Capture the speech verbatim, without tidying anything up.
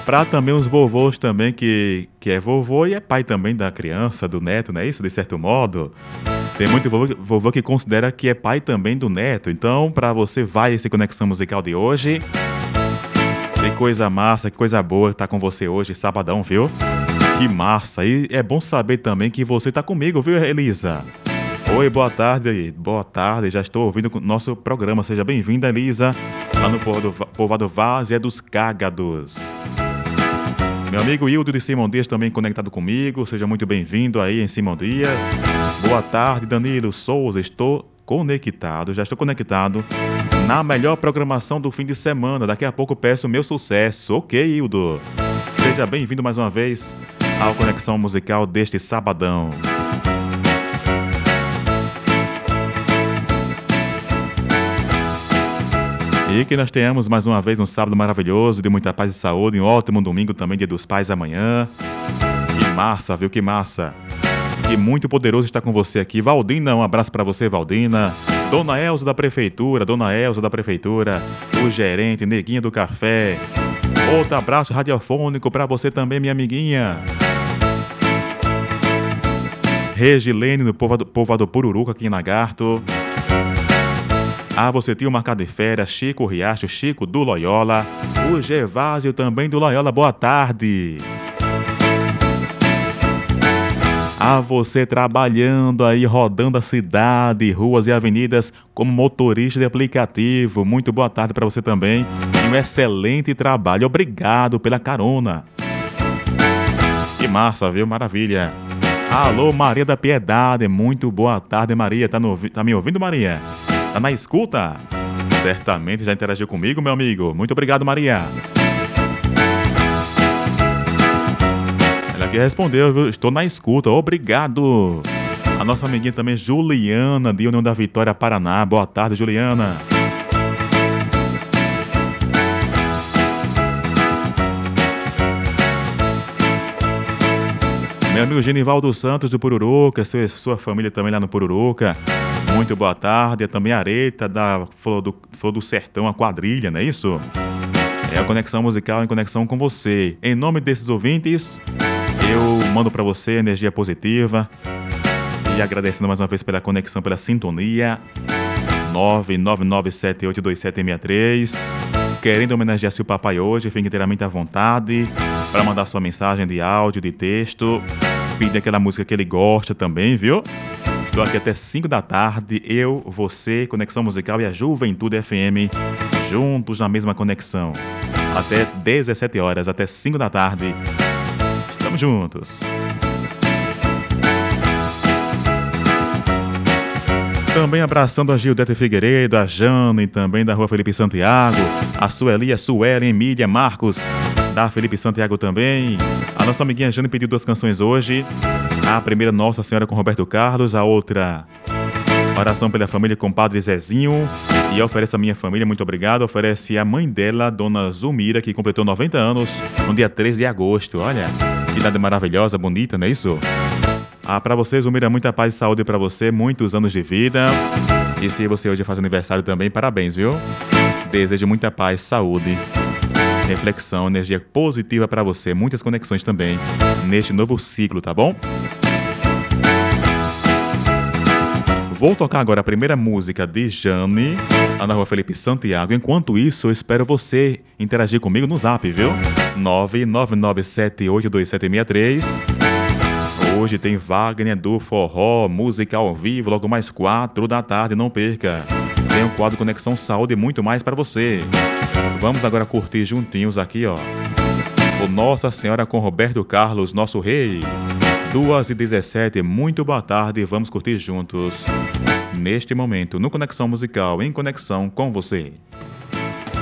Para também os vovôs também, que, que é vovô e é pai também da criança, do neto, não é isso? De certo modo. Tem muito vovô, vovô que considera que é pai também do neto. Então, para você, vai esse Conexão Musical de hoje. Que coisa massa, que coisa boa estar com você hoje, sabadão, viu? Que massa. E é bom saber também que você tá comigo, viu, Elisa? Oi, boa tarde, boa tarde, já estou ouvindo o nosso programa. Seja bem-vinda, Elisa, lá no povoado, povoado Várzea dos Cágados. Meu amigo Hildo de Simão Dias também conectado comigo, seja muito bem-vindo aí em Simão Dias. Boa tarde, Danilo Souza, estou conectado, já estou conectado na melhor programação do fim de semana. Daqui a pouco peço o meu sucesso. Ok, Hildo. Seja bem-vindo mais uma vez ao Conexão Musical deste sabadão. E que nós tenhamos mais uma vez um sábado maravilhoso, de muita paz e saúde, um ótimo domingo também, Dia dos Pais amanhã. Que massa, viu? Que massa. E muito poderoso estar com você aqui. Valdina, um abraço para você, Valdina. Dona Elza da Prefeitura, Dona Elza da Prefeitura, o gerente, Neguinha do Café. Outro abraço radiofônico para você também, minha amiguinha. Regilene, do povoado, povoado Pururuca, aqui em Lagarto. Ah, você tinha o Marcado de Férias, Chico Riacho, Chico do Loyola, o Gervásio também do Loyola, boa tarde. Ah, você trabalhando aí, rodando a cidade, ruas e avenidas como motorista de aplicativo, muito boa tarde para você também. E um excelente trabalho, obrigado pela carona. Que massa, viu? Maravilha. Alô, Maria da Piedade, muito boa tarde, Maria. Tá, no, tá me ouvindo, Maria? Tá na escuta? Certamente já interagiu comigo, meu amigo. Muito obrigado, Maria. Ela aqui respondeu, viu? Estou na escuta. Obrigado. A nossa amiguinha também, Juliana, de União da Vitória, Paraná. Boa tarde, Juliana. Meu amigo Genivaldo Santos, do Pururuca. Sua, sua família também lá no Pururuca. Muito boa tarde, também a Areta da Flor do, Flor do Sertão, a quadrilha, não é isso? É a Conexão Musical em conexão com você. Em nome desses ouvintes, eu mando para você energia positiva e agradecendo mais uma vez pela conexão, pela sintonia. nove nove nove sete oito dois sete seis três. Querendo homenagear seu papai hoje, fique inteiramente à vontade para mandar sua mensagem de áudio, de texto, pedir aquela música que ele gosta também, viu? Estou aqui até cinco da tarde, eu, você, Conexão Musical e a Juventude F M, juntos na mesma conexão. Até dezessete horas, até cinco da tarde. Estamos juntos. Também abraçando a Gildete Figueiredo, a Jane, também da Rua Felipe Santiago, a Sueli, a Suelen, Emília, Marcos, da Felipe Santiago também. A nossa amiguinha Jane pediu duas canções hoje. A primeira, Nossa Senhora com Roberto Carlos. A outra, Oração pela Família com Padre Zezinho. E oferece a minha família, muito obrigado. Oferece a mãe dela, Dona Zulmira, que completou noventa anos no dia treze de agosto. Olha, que idade maravilhosa, bonita, não é isso? Ah, pra você, Zulmira, muita paz e saúde pra você, muitos anos de vida. E se você hoje faz aniversário também, parabéns, viu? Desejo muita paz, saúde, reflexão, energia positiva pra você, muitas conexões também neste novo ciclo, tá bom? Vou tocar agora a primeira música de Jane, lá na Rua Felipe Santiago. Enquanto isso, eu espero você interagir comigo no zap, viu? nove nove nove sete oito dois sete seis três. Hoje tem Wagner do Forró, música ao vivo, logo mais quatro da tarde, não perca. Tem um quadro Conexão Saúde e muito mais para você. Vamos agora curtir juntinhos aqui, ó, o Nossa Senhora com Roberto Carlos, nosso rei. duas e dezessete, muito boa tarde, vamos curtir juntos neste momento no Conexão Musical, em conexão com você.